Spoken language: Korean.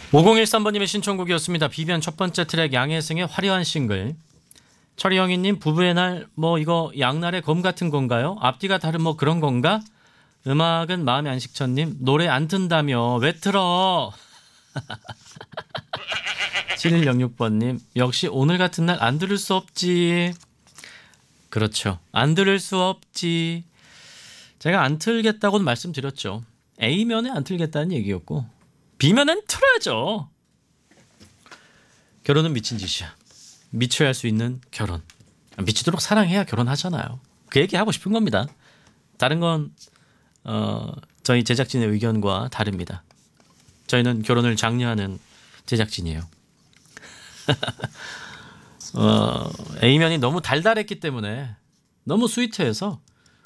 5013번님의 신청곡이었습니다. 비변 첫 번째 트랙 양혜승의 화려한 싱글. 철이형이님 부부의 날 뭐 이거 양날의 검 같은 건가요? 앞뒤가 다른 뭐 그런 건가? 음악은 마음의 안식처님 노래 안 튼다며 왜 틀어? 7106번님 역시 오늘 같은 날 안 들을 수 없지. 그렇죠. 안 들을 수 없지. 제가 안 틀겠다고는 말씀드렸죠. A면에 안 틀겠다는 얘기였고 B면엔 틀어야죠. 결혼은 미친 짓이야. 미쳐야 할 수 있는 결혼. 미치도록 사랑해야 결혼하잖아요. 그 얘기 하고 싶은 겁니다. 다른 건 저희 제작진의 의견과 다릅니다. 저희는 결혼을 장려하는 제작진이에요. A면이 너무 달달했기 때문에 너무 스위트해서